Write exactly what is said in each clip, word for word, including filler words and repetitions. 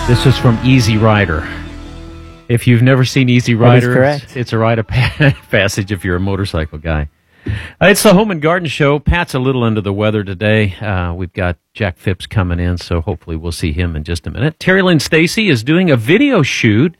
This is from Easy Rider. If you've never seen Easy Rider, it's, it's a rite of passage if you're a motorcycle guy. Uh, it's the Home and Garden Show. Pat's a little under the weather today. Uh, we've got Jack Phipps coming in, so hopefully we'll see him in just a minute. Terry Lynn Stacy is doing a video shoot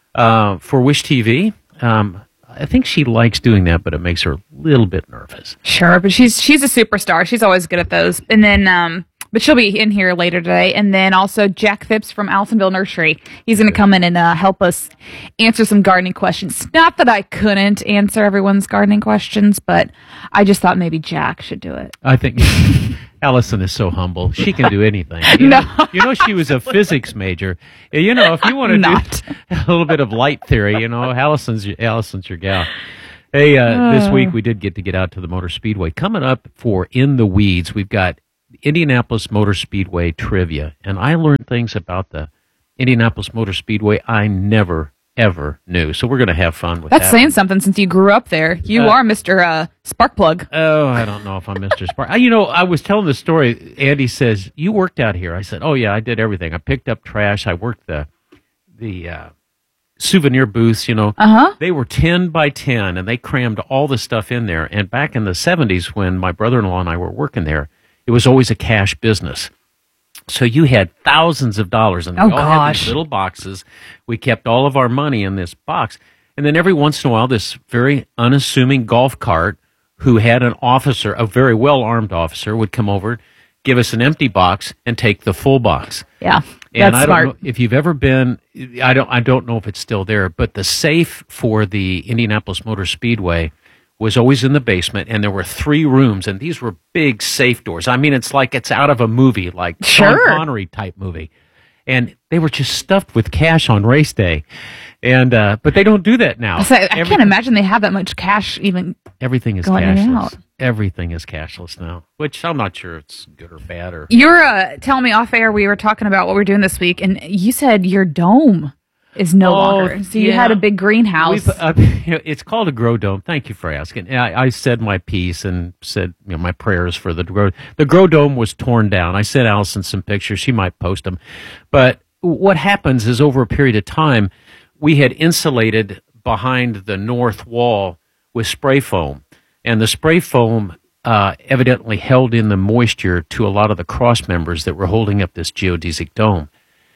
uh, for Wish T V. Um, I think she likes doing that, but it makes her a little bit nervous. Sure, but she's she's a superstar. She's always good at those. And then, um, but she'll be in here later today. And then also Jack Phipps from Allisonville Nursery. He's going to come in and uh, help us answer some gardening questions. Not that I couldn't answer everyone's gardening questions, but I just thought maybe Jack should do it. I think Allison is so humble. She can do anything. You No. know, you know she was a physics major. You know, if you want to Not. do a little bit of light theory, you know, Allison's your, Allison's your gal. Hey, uh, Uh. this week we did get to get out to the Motor Speedway. Coming up for In the Weeds, we've got Indianapolis Motor Speedway trivia. And I learned things about the Indianapolis Motor Speedway I never, ever knew. So we're going to have fun with That's that. saying something since you grew up there. You Uh, are Mister Uh, Sparkplug. Oh, I don't know if I'm Mister Spark. I, you know, I was telling the story. Andy says, you worked out here. I said, oh, yeah, I did everything. I picked up trash. I worked the the uh, souvenir booths, you know. Uh-huh. They were ten by ten, and they crammed all the stuff in there. And back in the seventies, when my brother-in-law and I were working there, it was always a cash business. So you had thousands of dollars, and we Oh, all had these gosh. little boxes. We kept all of our money in this box. And then every once in a while, this very unassuming golf cart who had an officer, a very well-armed officer, would come over, give us an empty box, and take the full box. Yeah, And that's I don't smart. know if you've ever been, I don't, I don't know if it's still there, but the safe for the Indianapolis Motor Speedway was always in the basement, and there were three rooms, and these were big safe doors. I mean, it's like it's out of a movie, like Sean Sure. Connery type movie. And they were just stuffed with cash on race day. And, uh, but they don't do that now. So I Every- can't imagine they have that much cash even. Everything is going in and cashless. out. Everything is cashless now, which I'm not sure it's good or bad or. You're uh, telling me off air we were talking about what we're doing this week, and you said your dome is no Oh, longer. So you yeah. had a big greenhouse. We've, uh, you know, it's called a grow dome. Thank you for asking. I, I said my piece and said you know, my prayers for the grow. The grow dome was torn down. I sent Allison some pictures. She might post them. But what happens is over a period of time, we had insulated behind the north wall with spray foam. And the spray foam uh, evidently held in the moisture to a lot of the cross members that were holding up this geodesic dome.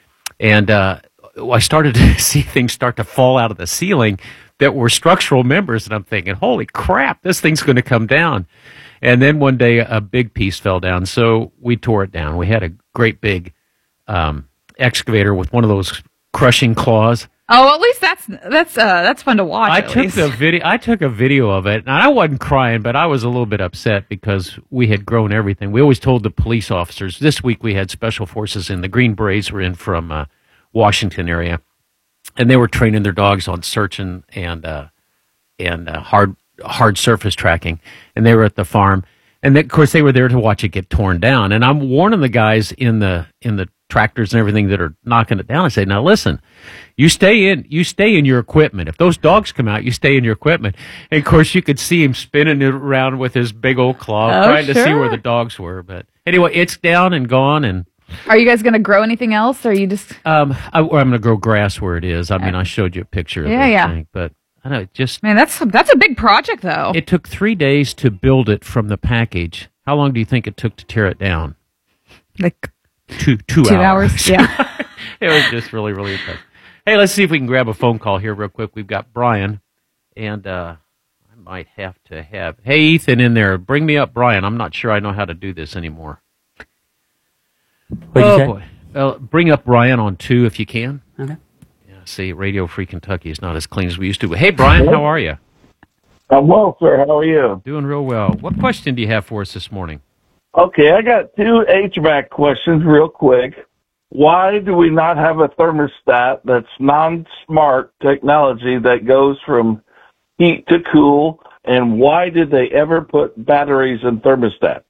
And uh, I started to see things start to fall out of the ceiling that were structural members, and I'm thinking, holy crap, this thing's going to come down. And then one day a big piece fell down, so we tore it down. We had a great big um, excavator with one of those crushing claws. oh, well, at least that's that's uh, that's fun to watch. I at took least. the video. I took a video of it, and I wasn't crying, but I was a little bit upset because we had grown everything. We always told the police officers. This week we had special forces in. The Green Berets were in from uh, Washington area, and they were training their dogs on search and and uh, and uh, hard hard surface tracking, and they were at the farm, and then, of course they were there to watch it get torn down. And I'm warning the guys in the in the tractors and everything that are knocking it down. I say, now listen, you stay in you stay in your equipment. If those dogs come out, you stay in your equipment. And of course you could see him spinning it around with his big old claw, Oh, trying to see sure. where the dogs were. But anyway, it's down and gone, and Are you guys going to grow anything else, or are you just? um, I, or I'm going to grow grass where it is. I mean, I showed you a picture of Yeah, the yeah. thing, but I don't know, it just Man, that's that's a big project, though. it took three days to build it from the package. How long do you think it took to tear it down? like Two two, two hours. hours. Yeah. It was just really, really impressive. Hey, let's see if we can grab a phone call here real quick. We've got Brian, and uh, I might have to have... Hey, Ethan, in there. Bring me up Brian. I'm not sure I know how to do this anymore. What'd you oh, say? boy. Well, bring up Brian on two if you can. Okay. Yeah, see, Radio Free Kentucky is not as clean as we used to. Hey, Brian, how are you? I'm well, sir. How are you? Doing real well. What question do you have for us this morning? Okay, I got two H V A C questions real quick. Why do we not have a thermostat that's non-smart technology that goes from heat to cool? And why did they ever put batteries in thermostats?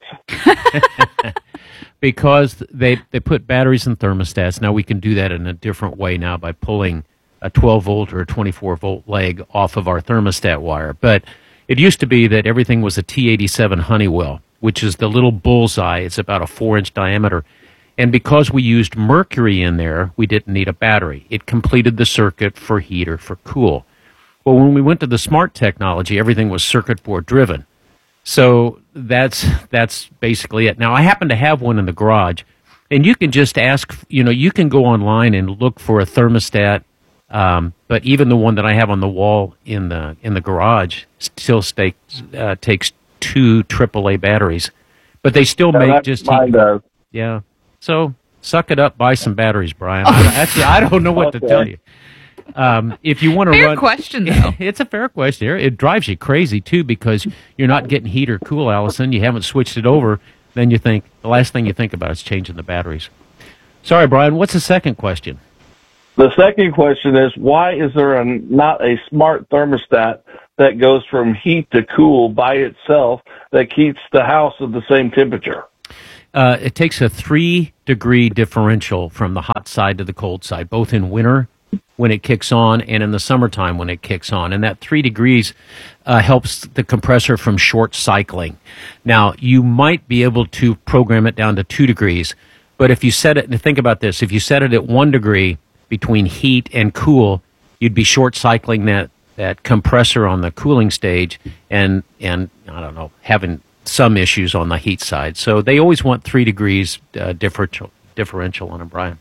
Because they, they put batteries in thermostats. Now we can do that in a different way now by pulling a twelve volt or a twenty-four volt leg off of our thermostat wire. But it used to be that everything was a T eighty-seven Honeywell, which is the little bullseye. It's about a four inch diameter. And because we used mercury in there, we didn't need a battery. It completed the circuit for heat or for cool. Well, when we went to the smart technology, everything was circuit board driven. So that's that's basically it. Now, I happen to have one in the garage, and you can just ask, you know, you can go online and look for a thermostat, um, but even the one that I have on the wall in the in the garage still stay, uh, takes two triple A batteries, but they still No, make that's just mine heat. does. Yeah. So suck it up, buy some batteries, Brian. I, actually, I don't know what to Okay. tell you. Um, if you want to Fair run, question, though. it's a fair question. It drives you crazy too because you're not getting heat or cool, Allison. You haven't switched it over. Then you think the last thing you think about is changing the batteries. Sorry, Brian. What's the second question? The second question is, why is there a, not a smart thermostat that goes from heat to cool by itself that keeps the house at the same temperature? Uh, it takes a three degree differential from the hot side to the cold side, both in winter when it kicks on and in the summertime when it kicks on. And that three degrees uh, helps the compressor from short cycling. Now, you might be able to program it down to two degrees, but if you set it, and think about this, if you set it at one degree between heat and cool, you'd be short cycling that, that compressor on the cooling stage and, and, I don't know, having some issues on the heat side. So they always want three degrees uh, differential, differential on them, Brian.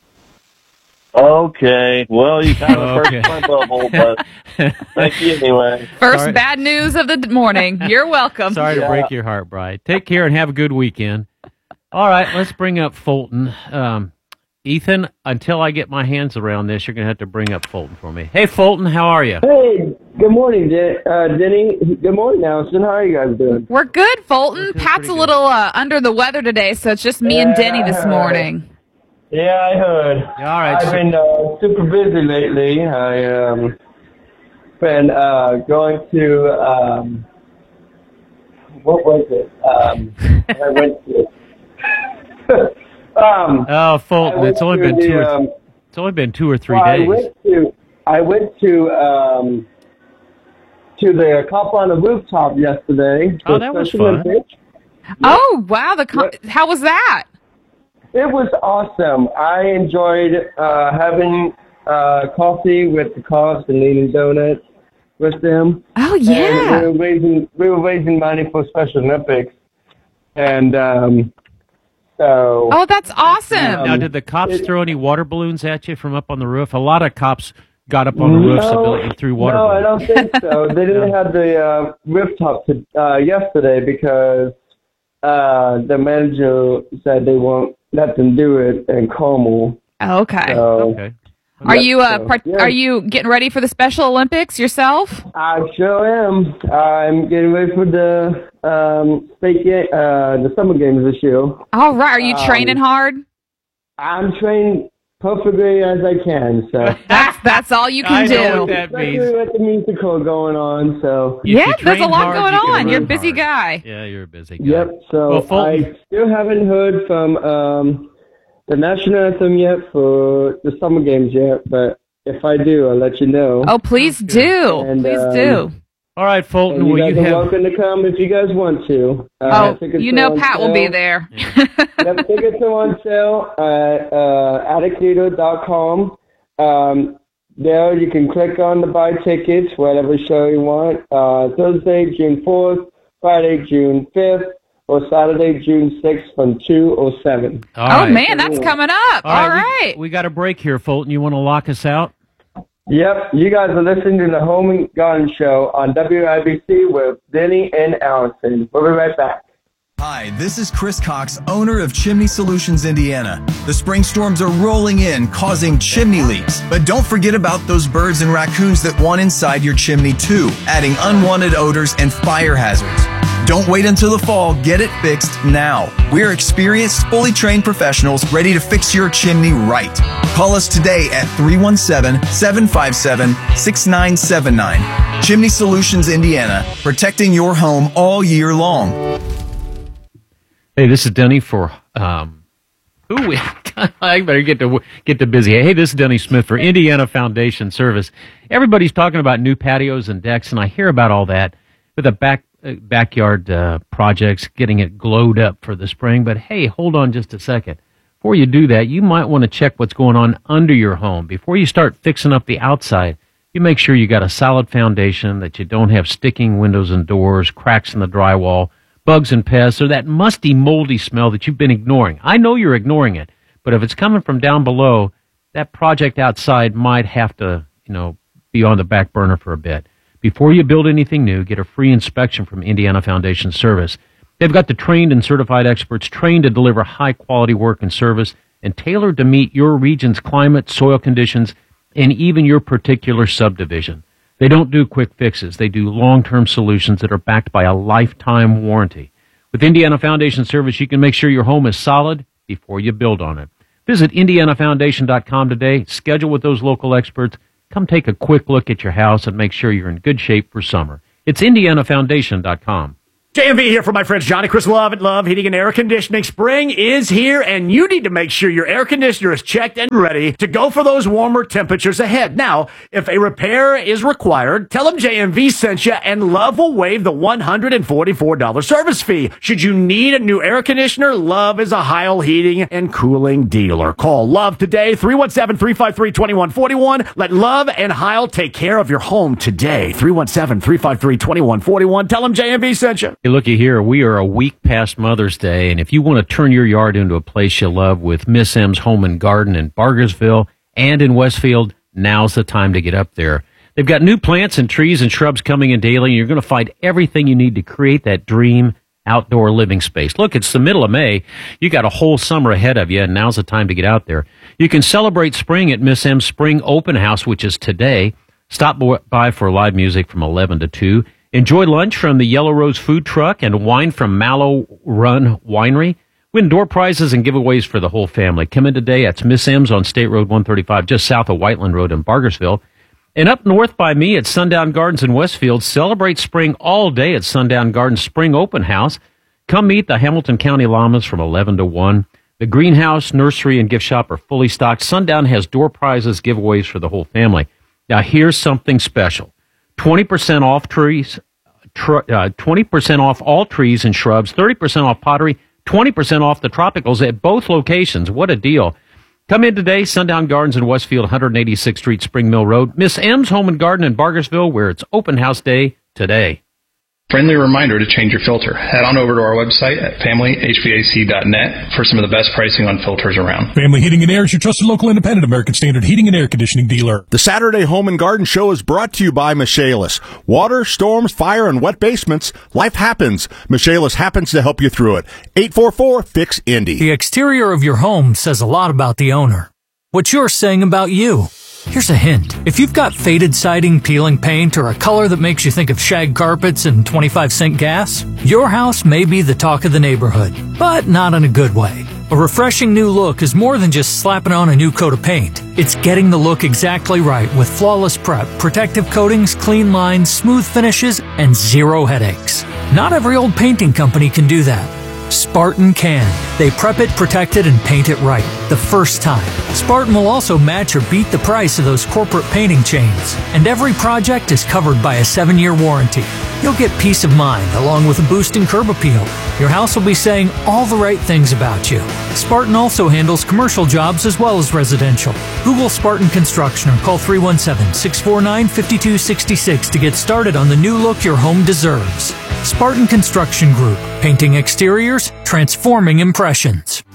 Okay. Well, you kind of Okay. burst my bubble, but thank you anyway. First Sorry. bad news of the d- morning. You're welcome. Sorry to Yeah. break your heart, Brian. Take care and have a good weekend. All right, let's bring up Fulton. Um, Ethan, until I get my hands around this, you're going to have to bring up Fulton for me. Hey, Fulton, how are you? Hey, good morning, Den- uh, Denny. Good morning, Allison. How are you guys doing? We're good, Fulton. We're doing Pat's pretty a good. little uh, under the weather today, so it's just me and Denny this morning. Yeah, I heard. Yeah, all right, I've so- been uh, super busy lately. I um been uh, going to um what was it? Um, I went to. um, Oh, I Fulton, went it's only to been the, two. Or, um, it's only been two or three well, I days. went to I went to um to the Cop on the Rooftop yesterday. Oh, the that was Special fun. Olympics. Oh, wow. The con- How was that? It was awesome. I enjoyed uh, having uh, coffee with the cops and eating donuts with them. Oh, And yeah. we were raising we were raising money for Special Olympics, and um, so Oh, that's awesome. Now, um, did the cops it- throw any water balloons at you from up on the roof? A lot of cops got up on the roofs no, and threw water no, I balloons. don't think so. They didn't have the uh, rooftop to, uh, yesterday because uh, the manager said they won't let them do it in Carmel. Okay. So Okay. Are you uh, so, part- yeah. are you getting ready for the Special Olympics yourself? I sure am. I'm getting ready for the um, state ga- uh, the summer games this year. All right. Are you Um, training hard? I'm trained perfectly as I can. So That's that's all you I can know do. what that especially means. with the musical going on. So If you Yeah, there's a train lot hard, going you can on. You're a run busy hard. guy. Yeah, you're a busy guy. yep. So Well, Fulton- I still haven't heard from um, the national anthem yet for the summer games yet, but if I do, I'll let you know. Oh, please do. And, Please um, do. All right, Fulton, And you will guys you are have... welcome to come if you guys want to. Uh, Oh, tickets you are know on Pat will be sale. there. Yep, tickets are on sale at uh, addicator dot com. Um, there you can click on the buy tickets, whatever show you want. Uh, Thursday, June fourth, Friday, June fifth, or Saturday, June sixth from two or seven. All Oh, right. man, that's coming up. All we- right. We, got a break here, Fulton. You want to lock us out? Yep, you guys are listening to the Home and Garden Show on W I B C with Denny and Allison. We'll be right back. Hi, this is Chris Cox, owner of Chimney Solutions Indiana. The spring storms are rolling in, causing chimney leaks. But don't forget about those birds and raccoons that want inside your chimney too, adding unwanted odors and fire hazards. Don't wait until the fall. Get it fixed now. We're experienced, fully trained professionals ready to fix your chimney right. Call us today at three one seven, seven five seven, six nine seven nine. Chimney Solutions Indiana, protecting your home all year long. Hey, this is Denny for um, who we, I better get to get to busy. Hey, this is Denny Smith for Indiana Foundation Service. Everybody's talking about new patios and decks, and I hear about all that with the back uh, backyard uh, projects, getting it glowed up for the spring. But hey, hold on just a second. Before you do that, you might want to check what's going on under your home. Before you start fixing up the outside, you make sure you got a solid foundation, that you don't have sticking windows and doors, cracks in the drywall, bugs and pests, or that musty, moldy smell that you've been ignoring. I know you're ignoring it, but if it's coming from down below, that project outside might have to, you know, be on the back burner for a bit. Before you build anything new, get a free inspection from Indiana Foundation Service. They've got the trained and certified experts trained to deliver high-quality work and service and tailored to meet your region's climate, soil conditions, and even your particular subdivision. They don't do quick fixes. They do long-term solutions that are backed by a lifetime warranty. With Indiana Foundation Service, you can make sure your home is solid before you build on it. Visit indiana foundation dot com today. Schedule with those local experts. Come take a quick look at your house and make sure you're in good shape for summer. It's indiana foundation dot com. J M V here for my friends Johnny Chris Love at Love Heating and Air Conditioning. Spring is here, and you need to make sure your air conditioner is checked and ready to go for those warmer temperatures ahead. Now, if a repair is required, tell them J M V sent you, and Love will waive the one hundred forty-four dollars service fee. Should you need a new air conditioner, Love is a Heil Heating and Cooling dealer. Call Love today, three one seven, three five three, two one four one. Let Love and Heil take care of your home today. three one seven, three five three, two one four one. Tell them J M V sent you. Hey, looky here, we are a week past Mother's Day, and if you want to turn your yard into a place you love with Miss M's Home and Garden in Bargersville and in Westfield, now's the time to get up there. They've got new plants and trees and shrubs coming in daily, and you're going to find everything you need to create that dream outdoor living space. Look, it's the middle of May. You got a whole summer ahead of you, and now's the time to get out there. You can celebrate spring at Miss M's Spring Open House, which is today. Stop by for live music from eleven to two. Enjoy lunch from the Yellow Rose Food Truck and wine from Mallow Run Winery. Win door prizes and giveaways for the whole family. Come in today. That's Miss M's on State Road one thirty-five, just south of Whiteland Road in Bargersville. And up north by me at Sundown Gardens in Westfield, celebrate spring all day at Sundown Gardens Spring Open House. Come meet the Hamilton County Llamas from eleven to one. The greenhouse, nursery, and gift shop are fully stocked. Sundown has door prizes, giveaways for the whole family. Now, here's something special. twenty percent off trees, tr- uh, twenty percent off all trees and shrubs, thirty percent off pottery, twenty percent off the tropicals at both locations. What a deal. Come in today, Sundown Gardens in Westfield, one eighty-sixth Street, Spring Mill Road. Miss M's Home and Garden in Bargersville, where it's open house day today. Friendly reminder to change your filter. Head on over to our website at family h v a c dot net for some of the best pricing on filters around. Family Heating and Air is your trusted local independent American Standard heating and air conditioning dealer. The Saturday Home and Garden Show is brought to you by Michaelis. Water, storms, fire, and wet basements. Life happens. Michaelis happens to help you through it. eight four four, F I X, Indy. The exterior of your home says a lot about the owner. What you're saying about you. Here's a hint. If you've got faded siding, peeling paint, or a color that makes you think of shag carpets and twenty-five cent gas, your house may be the talk of the neighborhood, but not in a good way. A refreshing new look is more than just slapping on a new coat of paint. It's getting the look exactly right with flawless prep, protective coatings, clean lines, smooth finishes, and zero headaches. Not every old painting company can do that. Spartan can. They prep it, protect it, and paint it right the first time. Spartan will also match or beat the price of those corporate painting chains. And every project is covered by a seven-year warranty. You'll get peace of mind along with a boost in curb appeal. Your house will be saying all the right things about you. Spartan also handles commercial jobs as well as residential. Google Spartan Construction or call three one seven, six four nine, five two six six to get started on the new look your home deserves. Spartan Construction Group. Painting exteriors, transforming impressions.